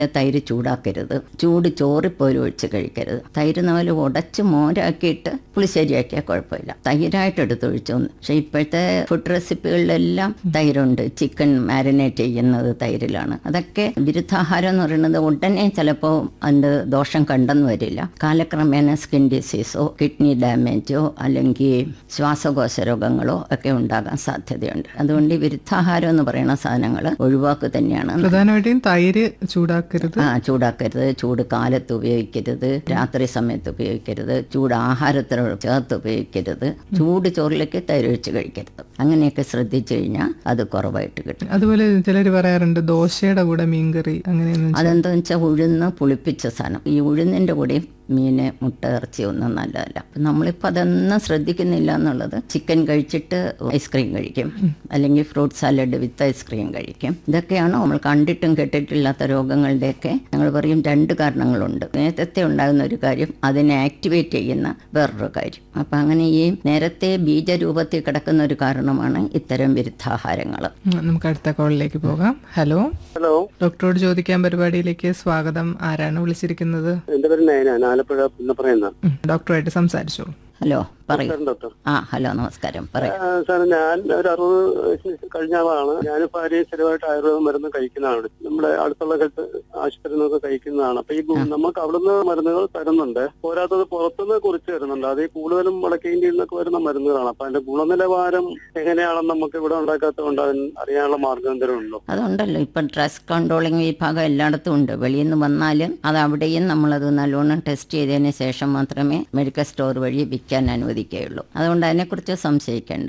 തൈര് ചൂടാക്കരുത്, ചൂട് ചോറിപ്പോലും ഒഴിച്ച് കഴിക്കരുത്. തൈര് നമ്മൾ ഉടച്ച് മോരാക്കിയിട്ട് പുളിശ്ശേരിയാക്കിയാൽ കുഴപ്പമില്ല, തൈരായിട്ട് എടുത്തൊഴിച്ചു. പക്ഷെ ഇപ്പോഴത്തെ ഫുഡ് റെസിപ്പികളിലെല്ലാം തൈരുണ്ട്. ചിക്കൻ മാരിനേറ്റ് ചെയ്യുന്നത് തൈരിലാണ്. അതൊക്കെ വിരുദ്ധാഹാരം എന്ന് പറയുന്നത് ഉടനെ ചിലപ്പോൾ അതിൻ്റെ ദോഷം കണ്ടെന്ന് വരില്ല. കാലക്രമേണ സ്കിൻ ഡിസീസോ കിഡ്നി ഡാമേജോ അല്ലെങ്കിൽ ശ്വാസകോശ രോഗങ്ങളോ ഒക്കെ ഉണ്ടാകാൻ സാധ്യതയുണ്ട്. അതുകൊണ്ട് ഈ വിരുദ്ധാഹാരം എന്ന് പറയുന്ന സാധനങ്ങൾ ഒഴിവാക്കുക തന്നെയാണ്. പ്രധാനമായിട്ടും തൈര് ചൂടാക്കരുത്, ചൂട് കാലത്ത് ഉപയോഗിക്കരുത്, രാത്രി സമയത്ത് ഉപയോഗിക്കരുത്, ചൂട് ആഹാരത്തിനോട് ചേർത്ത് ഉപയോഗിക്കരുത്, ചൂട് ചോറിലേക്ക് തൈര് ഒഴിച്ച് കഴിക്കരുത്. അങ്ങനെയൊക്കെ ശ്രദ്ധിച്ചു കഴിഞ്ഞാൽ അത് കുറവായിട്ട് കിട്ടും. അതുപോലെ ചിലർ പറയാറുണ്ട് ദോശയുടെ കൂടെ മീൻകറി, അങ്ങനെയൊന്നും. അതെന്താണെന്ന് വെച്ചാൽ ഉഴുന്ന് പുളിപ്പിച്ച സാധനം. ഈ ഉഴുന്നിൻ്റെ കൂടെ മീന്, മുട്ട, ഇറച്ചി ഒന്നും നല്ലതല്ല. അപ്പം നമ്മളിപ്പോൾ അതൊന്നും ശ്രദ്ധിക്കുന്നില്ല എന്നുള്ളത്. ചിക്കൻ കഴിച്ചിട്ട് ഐസ്ക്രീം കഴിക്കും, അല്ലെങ്കിൽ ഫ്രൂട്ട് സാലഡ് വിത്ത് ഐസ്ക്രീം കഴിക്കും. ഇതൊക്കെയാണ് നമ്മൾ കണ്ടിട്ടും കേട്ടിട്ടില്ലാത്ത രോഗങ്ങളുടെയൊക്കെ ഞങ്ങൾ പറയും 2 കാരണങ്ങളുണ്ട്. നേരത്തെ ഉണ്ടാകുന്ന ഒരു കാര്യം, അതിനെ ആക്ടിവേറ്റ് ചെയ്യുന്ന വേറൊരു കാര്യം. അപ്പം അങ്ങനെ ഈ നേരത്തെ ബീജരൂപത്തിൽ കിടക്കുന്ന ഒരു കാരണമാണ് ഇത്തരം വിരുദ്ധാഹാരങ്ങൾ. നമുക്ക് അടുത്ത കോളിലേക്ക് പോകാം. ഹലോ, ഡോക്ടറോട് ചോദിക്കാൻ പരിപാടിയിലേക്ക് സ്വാഗതം. ആരാണ് വിളിച്ചിരിക്കുന്നത്? എന്റെ പേര് നയന, ആലപ്പുഴ പുന്നപ്പറയുന്ന. ഡോക്ടറുമായിട്ട് സംസാരിച്ചോളൂ. ഹലോ, പറയൂ. ഡോക്ടർ. ഹലോ, നമസ്കാരം. പറയൂ സാർ, ഞാൻ ഒരു 60 കഴിഞ്ഞ ആളാണ്. ഞാൻ ഭാര്യയും സ്ഥിരമായിട്ട് ആയുർവേദ മരുന്ന് കഴിക്കുന്നതാണ്. നമ്മുടെ അടുത്തുള്ള ഹെൽത്ത് ആശുപത്രിയിൽ നിന്നൊക്കെ കഴിക്കുന്നതാണ്. അപ്പൊ ഈ നമുക്ക് അവിടുന്ന് മരുന്നുകൾ തരുന്നുണ്ട്, പോരാത്തത് പുറത്തുനിന്ന് കുറിച്ച് തരുന്നുണ്ട്. അത് കൂടുതലും വടക്കേ ഇന്ത്യയിൽ നിന്നൊക്കെ വരുന്ന മരുന്നുകളാണ്. അപ്പൊ അതിന്റെ ഗുണനിലവാരം എങ്ങനെയാണെന്ന് നമുക്ക് ഇവിടെ ഉണ്ടാക്കാത്തതുകൊണ്ട് അതിന് അറിയാനുള്ള മാർഗം എന്തെങ്കിലും ഉണ്ടോ? അതുണ്ടല്ലോ, ഇപ്പം ഡ്രഗ് കൺട്രോളിംഗ് വിഭാഗം എല്ലായിടത്തും ഉണ്ട്. വെളിയിൽ നിന്ന് വന്നാലും അത് അവിടെയും നമ്മളത് നല്ലോണം ടെസ്റ്റ് ചെയ്തതിന് ശേഷം മാത്രമേ മെഡിക്കൽ സ്റ്റോർ വഴി വിൽക്കാൻ അനുവദിക്കുകയുള്ളൂ. അതുകൊണ്ട് അതിനെക്കുറിച്ച് സംശയിക്കേണ്ട.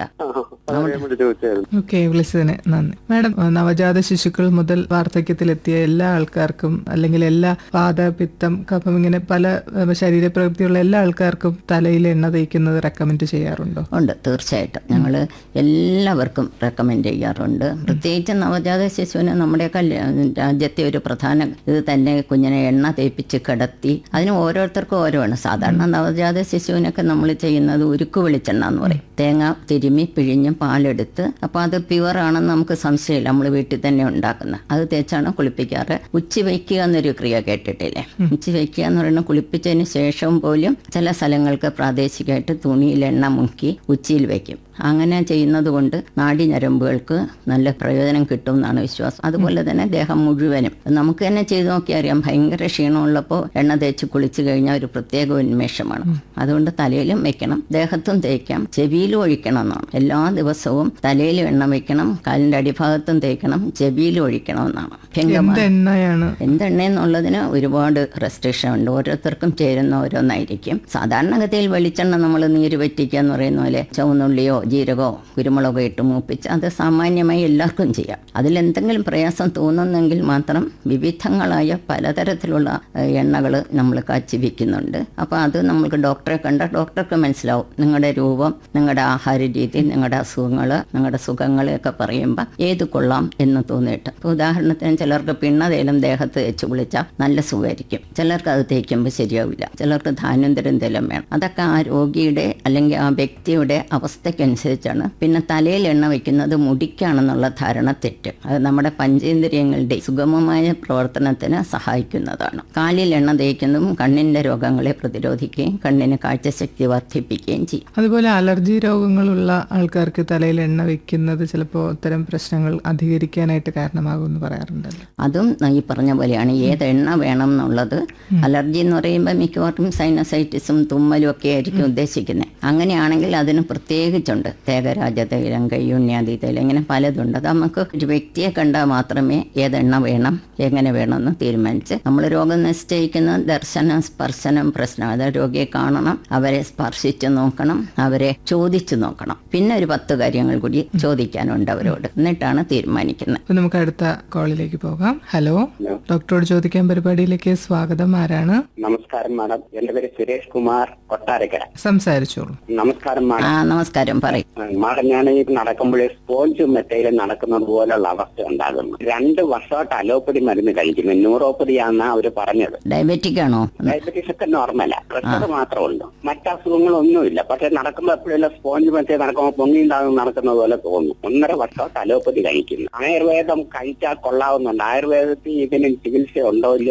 ഓക്കെ, വിളിച്ചതിന് നന്ദി. മാഡം, നവജാത ശിശുക്കൾ മുതൽ വാർദ്ധക്യത്തിലെത്തിയ എല്ലാ ആൾക്കാർക്കും, അല്ലെങ്കിൽ എല്ലാ വാത, പിത്തം, കഫം, ഇങ്ങനെ പല ശരീരപ്രകൃതിയുള്ള എല്ലാ ആൾക്കാർക്കും തലയിൽ എണ്ണ തേക്കുന്നത് റെക്കമെൻഡ് ചെയ്യാറുണ്ടോ? ഉണ്ട്, തീർച്ചയായിട്ടും. ഞങ്ങൾ എല്ലാവർക്കും റെക്കമെൻഡ് ചെയ്യാറുണ്ട്. പ്രത്യേകിച്ച് നവജാത ശിശുവിന് നമ്മുടെയൊക്കെ രാജ്യത്തെ ഒരു പ്രധാന ഇത് തന്നെ കുഞ്ഞിനെ എണ്ണ തേപ്പിച്ച് കിടത്തി. അതിന് ഓരോരുത്തർക്കും ഓരോആണ്. സാധാരണ നവജാത ശിശുവിനൊക്കെ നമ്മൾ ചെയ്യുന്നത് ഉരുക്ക് വെളിച്ചെണ്ണ എന്ന് പറയും. തേങ്ങ തിരുമ്മി പിഴിഞ്ഞ് പാലെടുത്ത്, അപ്പോൾ അത് പ്യുവർ ആണെന്ന് നമുക്ക് സംശയമില്ല, നമ്മൾ വീട്ടിൽ തന്നെ ഉണ്ടാക്കുന്നത്. അത് തേച്ചാണ് കുളിപ്പിക്കാറ്. ഉച്ചി വയ്ക്കുക എന്നൊരു ക്രിയ കേട്ടിട്ടില്ലേ? ഉച്ചി വയ്ക്കുക എന്ന് പറയുന്നത് കുളിപ്പിച്ചതിന് ശേഷവും പോലും ചില സ്ഥലങ്ങൾക്ക് പ്രാദേശികമായിട്ട് തുണിയിൽ എണ്ണ മുക്കി ഉച്ചിയിൽ വയ്ക്കും. അങ്ങനെ ചെയ്യുന്നത് കൊണ്ട് നാഡീഞരമ്പുകൾക്ക് നല്ല പ്രയോജനം കിട്ടും എന്നാണ് വിശ്വാസം. അതുപോലെ തന്നെ ദേഹം മുഴുവനും നമുക്ക് തന്നെ ചെയ്ത് നോക്കിയാൽ അറിയാം. ഭയങ്കര ക്ഷീണമുള്ളപ്പോൾ എണ്ണ തേച്ച് കുളിച്ചു കഴിഞ്ഞാൽ ഒരു പ്രത്യേക ഉന്മേഷമാണ്. അതുകൊണ്ട് തലയിലും വെക്കണം, ദേഹത്തും തേക്കാം, ചെവിയിലും ഒഴിക്കണം എന്നാണ്. എല്ലാ ദിവസവും തലയിലും എണ്ണ വെക്കണം, കാലിന്റെ അടിഭാഗത്തും തേക്കണം, ചെവിയിലും ഒഴിക്കണം എന്നാണ്. എന്തെണ്ണയെന്നുള്ളതിന് ഒരുപാട് റെസ്ട്രിക്ഷൻ ഉണ്ട്. ഓരോരുത്തർക്കും ചേരുന്ന ഓരോന്നായിരിക്കും. സാധാരണഗതിയിൽ വെളിച്ചെണ്ണ നമ്മൾ നീര് വറ്റിക്കുക എന്ന് പറയുന്ന പോലെ ചുവന്നുള്ളിയോ ജീരകമോ കുരുമുളകോ ഇട്ട് മൂപ്പിച്ച് അത് സാമാന്യമായി എല്ലാവർക്കും ചെയ്യാം. അതിലെന്തെങ്കിലും പ്രയാസം തോന്നുന്നെങ്കിൽ മാത്രം വിവിധങ്ങളായ പലതരത്തിലുള്ള എണ്ണകൾ നമ്മൾ കാച്ചി വയ്ക്കുന്നുണ്ട്. അപ്പോൾ അത് നമ്മൾക്ക് ഡോക്ടറെ കണ്ട ഡോക്ടർക്ക് മനസ്സിലാവും നിങ്ങളുടെ രൂപം, നിങ്ങളുടെ ആഹാര രീതി, നിങ്ങളുടെ അസുഖങ്ങൾ, നിങ്ങളുടെ സുഖങ്ങളെയൊക്കെ പറയുമ്പോൾ ഏത് കൊള്ളാം എന്ന് തോന്നിയിട്ട്. ഇപ്പോൾ ഉദാഹരണത്തിന് ചിലർക്ക് പിണ്ണതേലും ദേഹത്ത് തേച്ച് കുളിച്ചാൽ നല്ല സുഖമായിരിക്കും, ചിലർക്ക് അത് തേക്കുമ്പോൾ ശരിയാവില്ല, ചിലർക്ക് ധാന്വന്തരം തേലും വേണം. അതൊക്കെ ആ രോഗിയുടെ അല്ലെങ്കിൽ ആ വ്യക്തിയുടെ അവസ്ഥയ്ക്കനുസരിച്ചാണ്. പിന്നെ തലയിൽ എണ്ണ വയ്ക്കുന്നത് മുടിക്കാണെന്നുള്ള ധാരണ തെറ്റ്. അത് നമ്മുടെ പഞ്ചേന്ദ്രിയങ്ങളുടെ സുഗമമായ പ്രവർത്തനത്തിന് സഹായിക്കുന്നതാണ്. കാലിൽ എണ്ണ തേക്കുന്നതും കണ്ണിന്റെ രോഗങ്ങളെ പ്രതിരോധിക്കുകയും കണ്ണിന് കാഴ്ചശക്തി വർദ്ധിപ്പിക്കുകയും ചെയ്യും. അതുപോലെ അലർജി രോഗങ്ങളുള്ള ആൾക്കാർക്ക് തലയിൽ എണ്ണ വെക്കുന്നത് ചിലപ്പോൾ ഇത്തരം പ്രശ്നങ്ങൾ അധികരിക്കാനായിട്ട് കാരണമാകുമെന്ന് പറയാറുണ്ടല്ലോ. അതും ഈ പറഞ്ഞ പോലെയാണ്. ഏത് എണ്ണ വേണം എന്നുള്ളത്. അലർജി എന്ന് പറയുമ്പോൾ മിക്കവാറും സൈനസൈറ്റിസും തുമ്മലും ഒക്കെ ആയിരിക്കും ഉദ്ദേശിക്കുന്നത്. അങ്ങനെയാണെങ്കിൽ അതിന് പ്രത്യേകിച്ചുണ്ട്. തേകരാജ തൈലം, കയ്യുണ്യാദി തൈലം, ഇങ്ങനെ പലതുണ്ട്. അത് നമുക്ക് ഒരു വ്യക്തിയെ കണ്ടാൽ മാത്രമേ ഏതെണ്ണ വേണം, എങ്ങനെ വേണമെന്ന് തീരുമാനിച്ച് നമ്മൾ രോഗം നിശ്ചയിക്കുന്ന ദർശനം, സ്പർശനം, പ്രശ്നം. അതായത് രോഗിയെ കാണണം, അവരെ സ്പർശിച്ച് നോക്കണം, അവരെ ചോദിച്ചു നോക്കണം. പിന്നെ ഒരു 10 കാര്യങ്ങൾ കൂടി ചോദിക്കാനുണ്ട് അവരോട്, എന്നിട്ടാണ് തീരുമാനിക്കുന്നത്. നമുക്ക് അടുത്ത കോളിലേക്ക് പോകാം. ഹലോ, ഡോക്ടറോട് ചോദിക്കാൻ പരിപാടിയിലേക്ക് സ്വാഗതം. ആരാണ്? നമസ്കാരം മാഡം, എന്റെ പേര് സുരേഷ് കുമാർ, കൊട്ടാരക്കര. സംസാരിച്ചോളൂ. നമസ്കാരം മാഡം. നമസ്കാരം, പറയും. മാഡം, ഞാൻ ഈ നടക്കുമ്പോഴേ സ്പോഞ്ചും മെത്തയില് നടക്കുന്നത് പോലുള്ള അവസ്ഥ ഉണ്ടാകുന്നു. 2 വർഷമായിട്ട് അലോപ്പതി മരുന്ന് കഴിക്കുന്നു. ന്യൂറോപ്പതിയാണെന്നാ അവര് പറഞ്ഞത്. ഡയബറ്റിക് ആണോ? ഡയബറ്റീസ് ഒക്കെ നോർമലാ, പ്രഷർ മാത്രമേ ഉള്ളൂ, മറ്റസുഖങ്ങളൊന്നും ഒന്നുമില്ല. പക്ഷെ നടക്കുമ്പോൾ എപ്പോഴും സ്പോഞ്ച് മെത്തേ നടക്കുമ്പോൾ പൊങ്ങിണ്ടാകും നടക്കുന്നത് പോലെ തോന്നും. 1.5 വർഷമായിട്ട് അലോപ്പതി കഴിക്കുന്നു. ആയുർവേദം കഴിച്ചാൽ കൊള്ളാവുന്നുണ്ട്. ആയുർവേദത്തിൽ ഇതിന് ചികിത്സ ഉണ്ടോ ഇല്ലയോ